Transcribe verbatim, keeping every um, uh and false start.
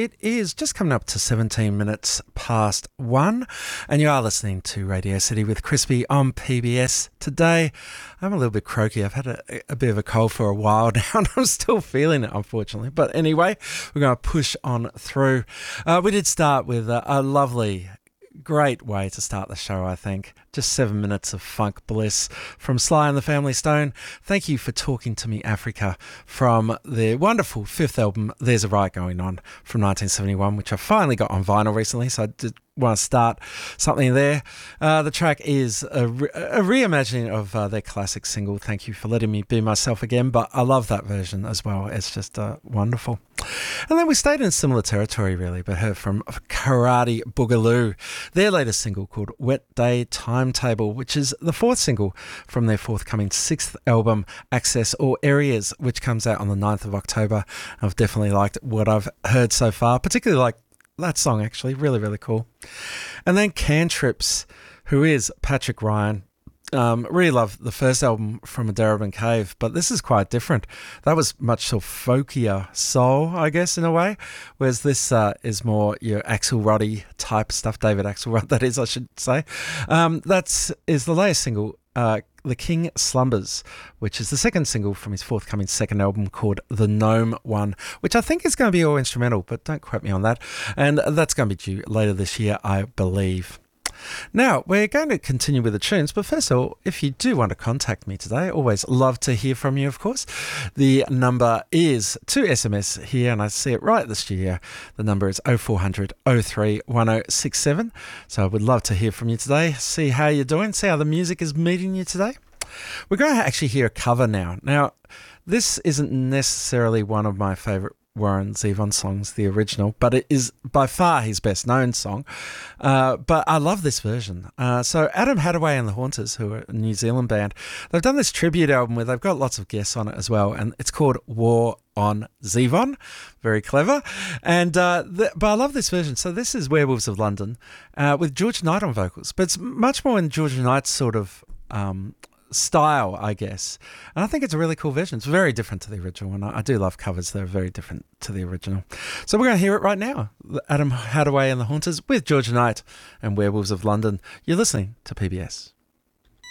It is just coming up to seventeen minutes past one, and you are listening to Radio City with Crispy on P B S. Today, I'm a little bit croaky. I've had a, a bit of a cold for a while now, and I'm still feeling it, unfortunately. But anyway, we're going to push on through. Uh, we did start with a, a lovely, great way to start the show, I think. Just seven minutes of funk bliss from Sly and the Family Stone. Thank you for talking to me, Africa, from their wonderful fifth album, There's a Riot Going On, from nineteen seventy-one, which I finally got on vinyl recently, so I did want to start something there. Uh, the track is a, re- a reimagining of uh, their classic single, Thank You for Letting Me Be Myself Again, but I love that version as well. It's just uh, wonderful. And then we stayed in similar territory, really, but heard from Karate Boogaloo, their latest single called Wet Day Timetable, which is the fourth single from their forthcoming sixth album, Access All Areas, which comes out on the ninth of October. I've definitely liked what I've heard so far, particularly like that song, actually. Really, really cool. And then Cantrips, who is Patrick Ryan. Um, really love the first album from Darabin Cave, but this is quite different. That was much sort of folkier soul, I guess, in a way, whereas this uh, is more your Axelroddy type stuff, David Axelrod, that is, I should say. Um, that's is the latest single, uh, The King Slumbers, which is the second single from his forthcoming second album called The Gnome One, which I think is going to be all instrumental, but don't quote me on that. And that's going to be due later this year, I believe. Now, we're going to continue with the tunes, but first of all, if you do want to contact me today, always love to hear from you, of course. The number is to S M S here, and I see it right at the studio. The number is oh four hundred, oh three, one oh six seven. So I would love to hear from you today, see how you're doing, see how the music is meeting you today. We're going to actually hear a cover now. Now, this isn't necessarily one of my favourite Warren Zevon songs, the original, but it is by far his best known song. Uh, but I love this version. Uh, so Adam Hadaway and the Haunters, who are a New Zealand band, they've done this tribute album where they've got lots of guests on it as well, and it's called War on Zevon. Very clever. And uh, the, but I love this version. So this is Werewolves of London uh, with George Knight on vocals, but it's much more in George Knight's sort of um, style, I guess. And I think it's a really cool version. It's very different to the original, and I, I do love covers. They're very different to the original. So we're going to hear it right now. Adam Hadaway and the Haunters with George Knight and Werewolves of London. You're listening to P B S.